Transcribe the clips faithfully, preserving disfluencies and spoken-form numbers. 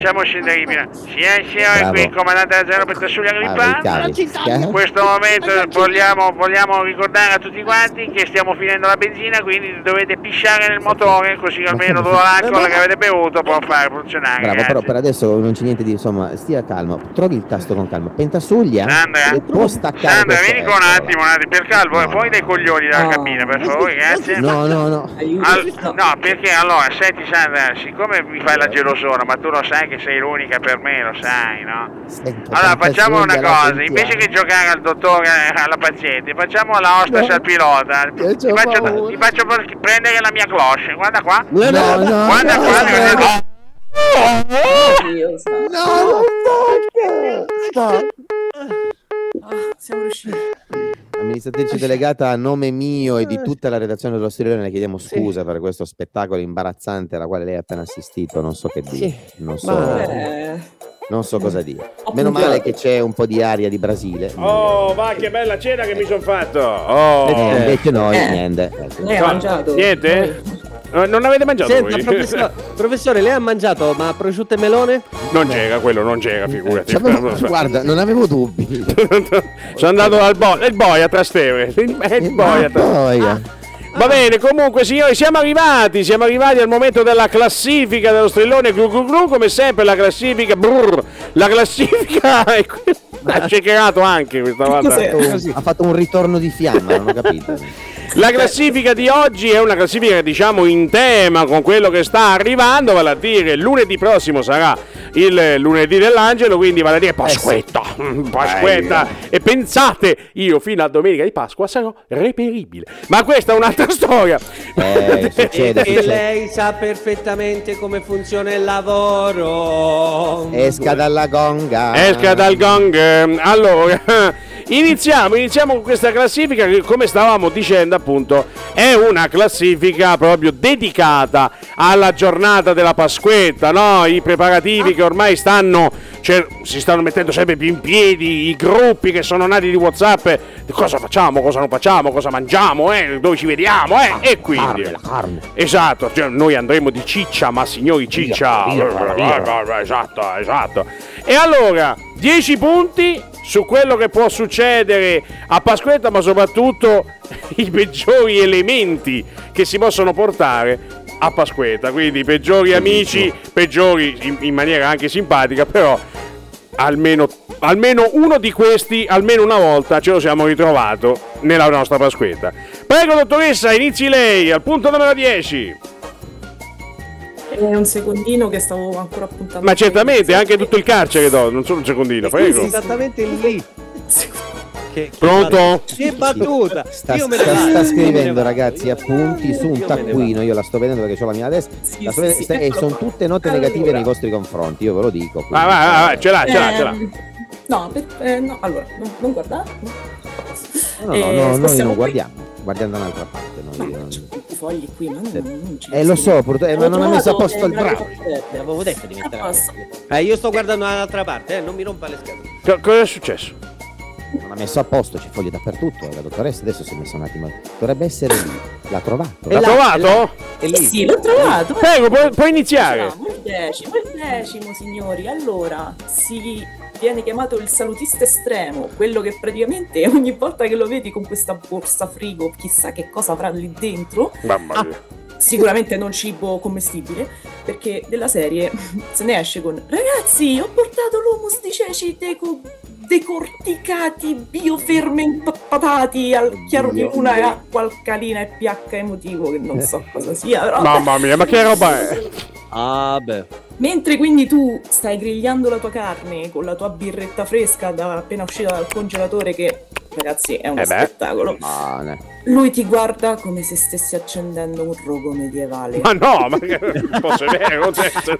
Facciamo scendere i Signore, signore, qui il comandante della zero Pentasuglia Agrippa. In questo momento vogliamo, vogliamo ricordare a tutti quanti che stiamo finendo la benzina, quindi dovete pisciare nel motore, così almeno tutta l'alcol che avete bevuto può far funzionare. Bravo, grazie. Però per adesso non c'è niente di, insomma, stia calmo, trovi il tasto con calma. Pentasuglia Sandra, può staccare. Sandra, vieni qua un attimo, un attimo, per calmo, no. Poi dai coglioni dalla No. cabina, per favore, grazie. No, no, no. Al, no, perché allora, senti Sandra, siccome mi fai la gelosona, ma tu lo sai che sei l'unica per me, lo sai, no? Senta, Allora facciamo una cosa, sentiamo. invece che giocare al dottore, alla paziente, facciamo la hostess No. al pilota. Io Ti c'ho faccio, paura. ti faccio prendere la mia cloche, guarda qua. No, no, no, Guarda no, qua, no, guarda. Dio, sta- no, no, stop. Ah, siamo riusciti. Amministratrice delegata, a nome mio e di tutta la redazione dello Striscione, le chiediamo scusa per questo spettacolo imbarazzante alla quale lei ha appena assistito. Non so che dire, Sì. non so, Ma- Eh, non so cosa dire. Ho Meno puntato. male che c'è un po' di aria di Brasile. Oh, va, che bella cena che mi sono fatto. Oh. Eh, invece noi Eh. niente. lei ha No, mangiato? Niente? Eh, Non avete mangiato Senta, voi? professore, professore, lei ha mangiato ma prosciutto e melone? Non c'era, quello non c'era, figurati. C'avevo- guarda, non avevo dubbi. Sono andato al boia, il boia a Trastevere. Il il boia a Trastevere. Boia. Va bene, comunque signori, siamo arrivati, siamo arrivati al momento della classifica dello strillone glu glu glu, come sempre la classifica, brrr, la classifica è que- ha shakerato anche questa volta. Cos'è? Ha fatto un ritorno di fiamma, non ho capito. La classifica di oggi è una classifica diciamo in tema con quello che sta arrivando, vale a dire lunedì prossimo sarà il lunedì dell'angelo, quindi vale a dire Pasquetta, mm, Pasquetta, e pensate, io fino a domenica di Pasqua sarò reperibile, ma questa è un'altra storia. Eh, succede, E succede. lei sa perfettamente come funziona il lavoro. Esca dalla gonga. Esca dal gong. Allora, iniziamo, iniziamo con questa classifica che, come stavamo dicendo appunto, è una classifica proprio dedicata alla giornata della Pasquetta, no? I preparativi che ormai stanno, cioè, si stanno mettendo sempre più in piedi, i gruppi che sono nati di WhatsApp, cosa facciamo, cosa non facciamo, cosa mangiamo, eh? Dove ci vediamo, eh? E quindi... Carne, la carne. Esatto, cioè, noi andremo di ciccia, ma signori ciccia. Via, via, via, via. Esatto, esatto. E allora, dieci punti su quello che può succedere a Pasquetta, ma soprattutto i peggiori elementi che si possono portare a Pasquetta. Quindi i peggiori amici, peggiori in, in maniera anche simpatica, però almeno, almeno uno di questi, almeno una volta, ce lo siamo ritrovato nella nostra Pasquetta. Prego, dottoressa, inizi lei al punto numero dieci. È un secondino che stavo ancora appuntando. Ma certamente, anche tutto il carcere do, non solo un secondino, prego. Esattamente lì. Che, che Pronto? Che battuta! Sta, Io me ne sta- vado, sta io me ne scrivendo vado. ragazzi appunti su un Io me ne taccuino, io la sto vedendo perché ho la mia adesso, Sì, la sto sì, vedendo, sì, e eccolo sono qua. tutte note negative Allora. nei vostri confronti, io ve lo dico. quindi- Vai, vai, vai, vai, ce l'ha, ce l'ha, ce l'ha. Ehm, No, per, eh, no, allora, non, non guardate. No. No, no, Eh, no, noi spostiamo non qui. guardiamo, guardiamo da un'altra parte. No, Noi, ma non- c'ho tutti i fogli qui, ma non, non ci Eh lo so, purtroppo, eh, ma non ha messo a posto il bravo. Avevo detto di mettere A posto. Eh, io sto guardando dall'altra parte, eh, non mi rompa le scatole. Co- cosa è successo? Non ha messo a posto, c'è foglie dappertutto. La dottoressa adesso si è messa un attimo. Dovrebbe essere lì. L'ha trovato. E L'ha là, trovato? E Sì, lì. sì, l'ho trovato. Prego, puoi, puoi iniziare. Siamo il decimo, il decimo, signori. Allora, si viene chiamato il salutista estremo, quello che praticamente ogni volta che lo vedi con questa borsa frigo, chissà che cosa avrà lì dentro. Mamma mia. Sicuramente non cibo commestibile, perché della serie se ne esce con: ragazzi, ho portato l'humus di ceci deco- decorticati, biofermentati al chiaro di luna e acqua alcalina e pH emotivo, che non so cosa sia, però... Mamma mia, ma che roba è? Ah, beh. Mentre quindi tu stai grigliando la tua carne con la tua birretta fresca da appena uscita dal congelatore, che ragazzi è uno Eh beh. spettacolo, Ah, no. lui ti guarda come se stessi accendendo un rogo medievale. Ma no, ma che posso vero?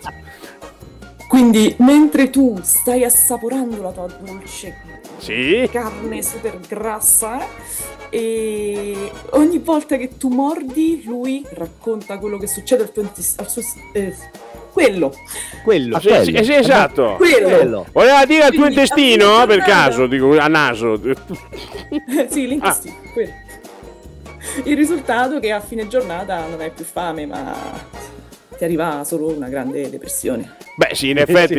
Quindi mentre tu stai assaporando la tua dolce Sì? carne super grassa, eh, e ogni volta che tu mordi lui racconta quello che succede al tuo intes- al suo eh, quello Quello. Ah, sì, sì, sì, esatto. quello, Quello. Voleva dire al tuo Quindi, intestino, a fine per giornata- caso, dico, a naso. sì, l'intestino, quello. Il risultato è che a fine giornata non hai più fame, ma ti arriva solo una grande depressione. Beh sì, in effetti